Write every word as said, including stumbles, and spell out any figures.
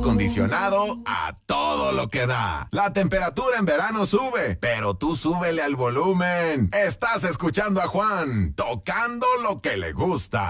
acondicionado a todo lo que da. La temperatura en verano sube, pero tú súbele al volumen. Estás escuchando a Juan, tocando lo que le gusta.